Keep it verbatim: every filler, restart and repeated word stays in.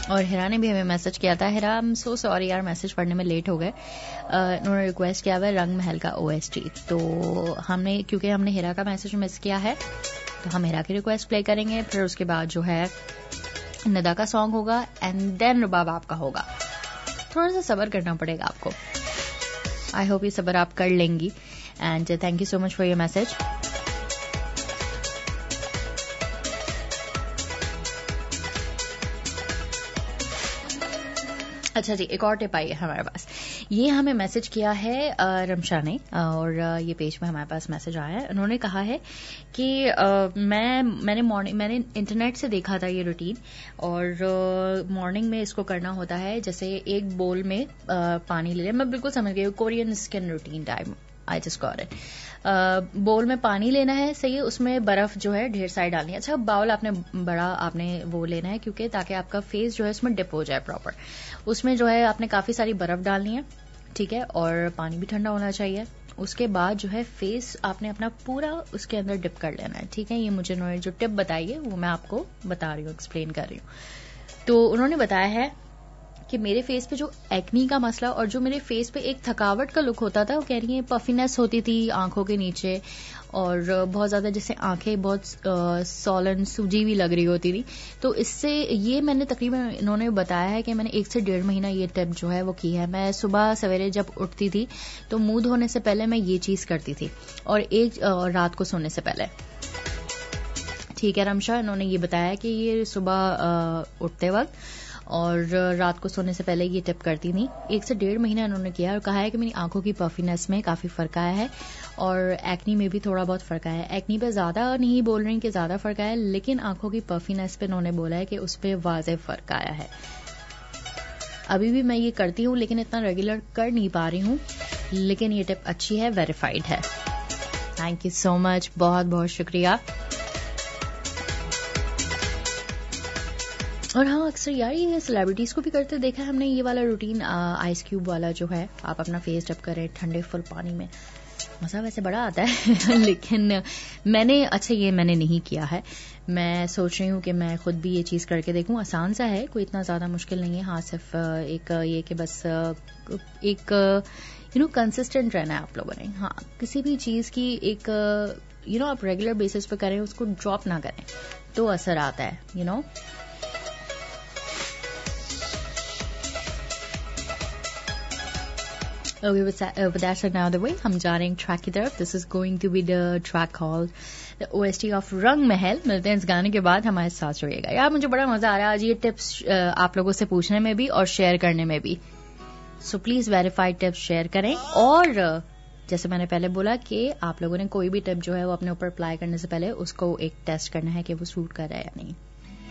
और हिरा ने भी हमें मैसेज किया था। हिरा, आई एम सो सॉरी यार, मैसेज पढ़ने में लेट हो गए। उन्होंने रिक्वेस्ट किया हुआ रंग महल का ओएसटी, तो हमने क्योंकि हमने हिरा का मैसेज मिस किया है तो हम हिरा की रिक्वेस्ट प्ले करेंगे, फिर उसके बाद जो है निदा का सॉन्ग होगा एंड देन रुबाब आपका होगा। थोड़ा सा सब्र करना पड़ेगा आपको। आई होप ये सब्र आप कर लेंगी and thank you so much for your message. अच्छा जी, एक और टिप आई है हमारे पास। ये हमें मैसेज किया है रमशा ने, और ये पेज में हमारे पास मैसेज आया है। उन्होंने कहा है कि मैं मैंने मॉर्निंग मैंने इंटरनेट से देखा था ये रूटीन, और मॉर्निंग में इसको करना होता है। जैसे एक बोल में पानी ले लिया, मैं बिल्कुल समझ गई, Korean skin routine time, I just got it. बोल में पानी लेना है, सही है, उसमें बर्फ जो है ढेर सारी डालनी है। अच्छा, बाउल आपने बड़ा आपने वो लेना है, क्योंकि ताकि आपका फेस जो है उसमें डिप हो जाए प्रॉपर। उसमें जो है आपने काफी सारी बर्फ डालनी है, ठीक है, और पानी भी ठंडा होना चाहिए। उसके बाद जो है फेस आपने अपना पूरा उसके अंदर डिप कर लेना है, ठीक है। ये मुझे उन्होंने जो टिप बताई है वो मैं आपको बता रही हूँ, एक्सप्लेन कर रही हूँ। तो उन्होंने बताया है कि मेरे फेस पे जो एक्नी का मसला और जो मेरे फेस पे एक थकावट का लुक होता था, वो कह रही है पफीनेस होती थी आंखों के नीचे, और बहुत ज्यादा जैसे आंखें बहुत सॉलन सूजी भी लग रही होती थी। तो इससे ये मैंने तकरीबन इन्होंने बताया है कि मैंने एक से डेढ़ महीना ये टिप जो है वो की है। मैं सुबह सवेरे जब उठती थी तो मुंह धोने से पहले मैं ये चीज करती थी, और एक रात को सोने से पहले, ठीक है रमशा, इन्होंने ये बताया कि ये सुबह उठते वक्त और रात को सोने से पहले ये टिप करती थी। एक से डेढ़ महीना इन्होंने किया और कहा है कि मेरी आंखों की पफीनेस में काफी फर्क आया है, और एक्नी में भी थोड़ा बहुत फर्क आया है। एक्नी पे ज्यादा नहीं बोल रही कि ज्यादा फर्क आया है, लेकिन आंखों की पफीनेस पे इन्होंने बोला है कि उस पर वाज़ेह फर्क आया है। अभी भी मैं ये करती हूँ, लेकिन इतना रेगुलर कर नहीं पा रही हूँ, लेकिन ये टिप अच्छी है, वेरीफाइड है। थैंक यू सो मच, बहुत बहुत शुक्रिया। और हाँ, अक्सर यार ये सेलिब्रिटीज को भी करते देखा है हमने, ये वाला रूटीन आइस क्यूब वाला जो है, आप अपना फेस डब करें ठंडे फुल पानी में, मजा वैसे बड़ा आता है लेकिन मैंने अच्छा ये मैंने नहीं किया है। मैं सोच रही हूँ कि मैं खुद भी ये चीज करके देखूं। आसान सा है, कोई इतना ज्यादा मुश्किल नहीं है। हाँ, सिर्फ एक ये कि बस एक यू नो कंसिस्टेंट रहना है आप लोगों ने। हाँ, किसी भी चीज की एक यू नो आप रेगुलर बेसिस पे करें, उसको ड्रॉप ना करें, तो असर आता है, you know. Okay, with that, uh, with that said, now the way हम जा रहे हैं ट्रैक की तरफ। This is going to be the track called the O S T of रंग महल। मिलते हैं इस गाने के बाद, हमारे साथ रहिएगा। यार मुझे बड़ा मजा आ रहा है आज ये टिप्स आप लोगों से पूछने में भी और शेयर करने में भी। So please verified tips share करें, और जैसे मैंने पहले बोला कि आप लोगों ने कोई भी टिप जो है वो अपने ऊपर अप्लाई करने से पहले उसको एक टेस्ट करना है कि वो सूट कर रहा है या नहीं।